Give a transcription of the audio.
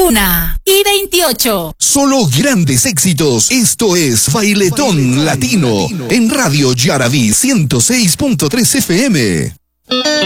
21:28. Solo grandes éxitos. Esto es Bailetón Latino en Radio Yaraví 106.3 FM.